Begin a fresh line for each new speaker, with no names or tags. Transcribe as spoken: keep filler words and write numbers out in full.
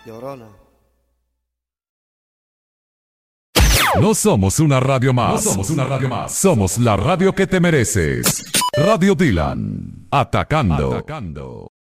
Llorona.
No somos una radio más. No somos una radio más. Somos la radio que te mereces. Radio Dylan. Atacando. Atacando.